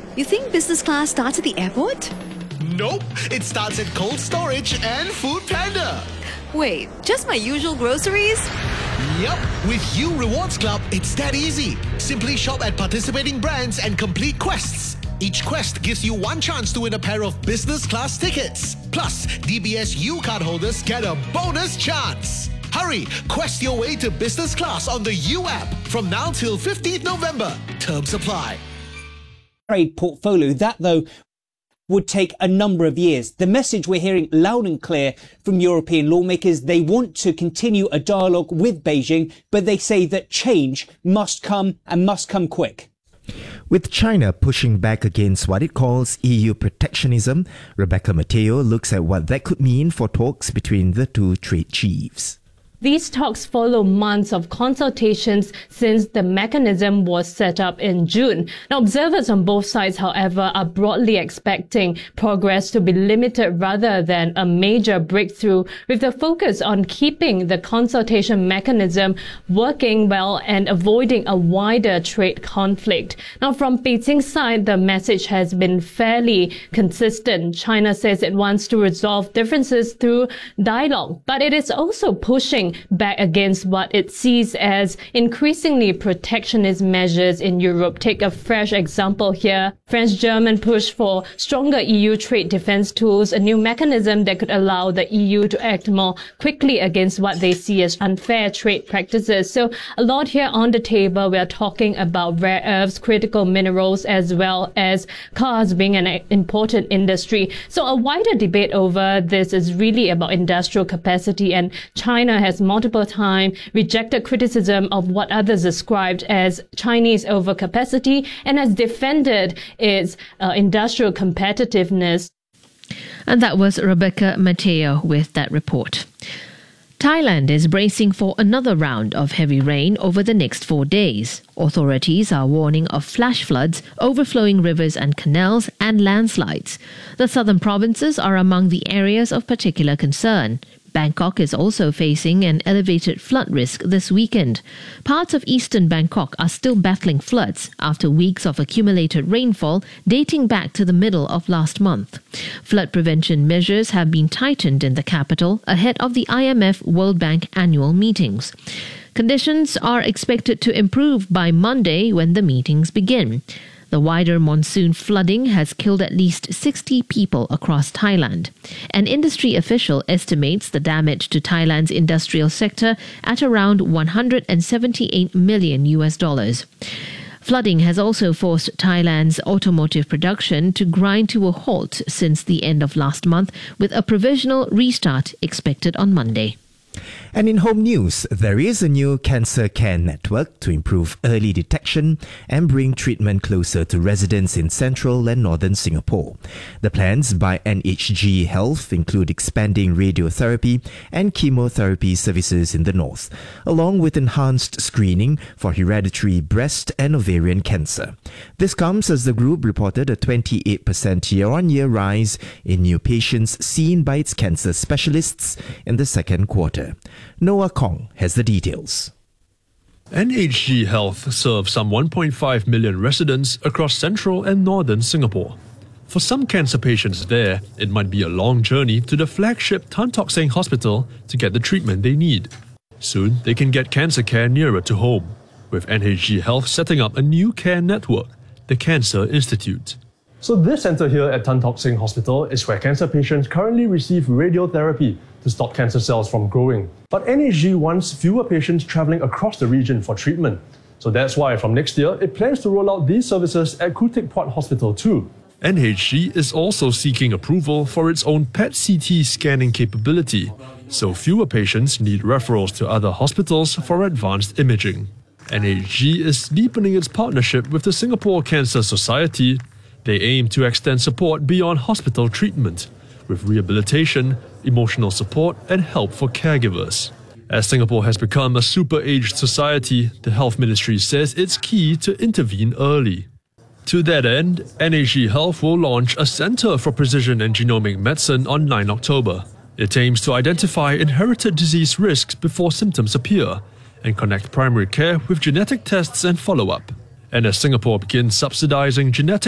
You think business class starts at the airport? Nope, it starts at Cold Storage and Food Panda. Wait, just my usual groceries? Yup, with You Rewards Club, it's that easy. Simply shop at participating brands and complete quests. Each quest gives you one chance to win a pair of business class tickets. Plus, DBS U card holders get a bonus chance. Hurry, quest your way to business class on the U app from now till 15th November. Terms apply. Trade portfolio. That, though, would take a number of years. The message we're hearing loud and clear from European lawmakers, they want to continue a dialogue with Beijing, but they say that change must come and must come quick. With China pushing back against what it calls EU protectionism, Rebecca Mateo looks at what that could mean for talks between the two trade chiefs. These talks follow months of consultations since the mechanism was set up in June. Now, observers on both sides, however, are broadly expecting progress to be limited rather than a major breakthrough, with the focus on keeping the consultation mechanism working well and avoiding a wider trade conflict. Now, from Beijing's side, the message has been fairly consistent. China says it wants to resolve differences through dialogue, but it is also pushing back against what it sees as increasingly protectionist measures in Europe. Take a fresh example here. French-German push for stronger EU trade defense tools, a new mechanism that could allow the EU to act more quickly against what they see as unfair trade practices. So a lot here on the table. We are talking about rare earths, critical minerals, as well as cars being an important industry. So a wider debate over this is really about industrial capacity, and China has multiple times rejected criticism of what others described as Chinese overcapacity and has defended its industrial competitiveness. And that was Rebecca Mateo with that report. Thailand is bracing for another round of heavy rain over the next 4 days. Authorities are warning of flash floods, overflowing rivers and canals, and landslides. The southern provinces are among the areas of particular concern. Bangkok is also facing an elevated flood risk this weekend. Parts of eastern Bangkok are still battling floods after weeks of accumulated rainfall dating back to the middle of last month. Flood prevention measures have been tightened in the capital ahead of the IMF World Bank annual meetings. Conditions are expected to improve by Monday when the meetings begin. The wider monsoon flooding has killed at least 60 people across Thailand. An industry official estimates the damage to Thailand's industrial sector at around $178 million. Flooding has also forced Thailand's automotive production to grind to a halt since the end of last month, with a provisional restart expected on Monday. And in home news, there is a new cancer care network to improve early detection and bring treatment closer to residents in central and northern Singapore. The plans by NHG Health include expanding radiotherapy and chemotherapy services in the north, along with enhanced screening for hereditary breast and ovarian cancer. This comes as the group reported a 28% year-on-year rise in new patients seen by its cancer specialists in the second quarter. Noah Kong has the details. NHG Health serves some 1.5 million residents across central and northern Singapore. For some cancer patients there, it might be a long journey to the flagship Tan Tock Seng Hospital to get the treatment they need. Soon, they can get cancer care nearer to home, with NHG Health setting up a new care network, the Cancer Institute. So this centre here at Tan Tock Seng Hospital is where cancer patients currently receive radiotherapy to stop cancer cells from growing. But NHG wants fewer patients travelling across the region for treatment. So that's why from next year, it plans to roll out these services at Khoo Teck Puat Hospital too. NHG is also seeking approval for its own PET-CT scanning capability, so fewer patients need referrals to other hospitals for advanced imaging. NHG is deepening its partnership with the Singapore Cancer Society. They aim to extend support beyond hospital treatment, with rehabilitation, emotional support and help for caregivers. As Singapore has become a super-aged society, the Health Ministry says it's key to intervene early. To that end, NHG Health will launch a Centre for Precision and Genomic Medicine on 9 October. It aims to identify inherited disease risks before symptoms appear and connect primary care with genetic tests and follow-up. And as Singapore begins subsidising genetic